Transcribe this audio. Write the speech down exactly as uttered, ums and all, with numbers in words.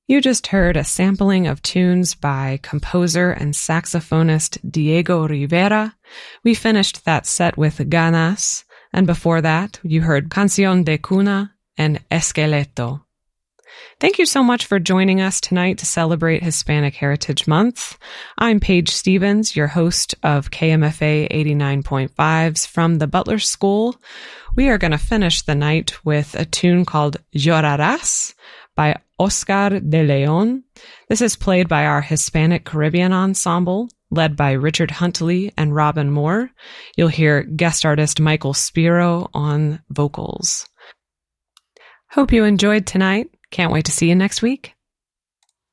You just heard a sampling of tunes by composer and saxophonist Diego Rivera. We finished that set with Ganas, and before that, you heard Canción de Cuna and Esqueleto. Thank you so much for joining us tonight to celebrate Hispanic Heritage Month. I'm Paige Stevens, your host of K M F A eighty-nine point five's From the Butler School. We are going to finish the night with a tune called Llorarás by Oscar de Leon. This is played by our Hispanic Caribbean Ensemble, led by Richard Huntley and Robin Moore. You'll hear guest artist Michael Spiro on vocals. Hope you enjoyed tonight. Can't wait to see you next week.